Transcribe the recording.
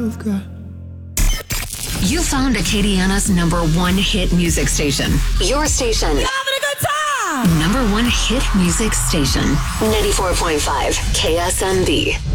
you've got. You found Acadiana's #1 hit music station. Your station. You're having a good time! #1 hit music station. 94.5 KSMB.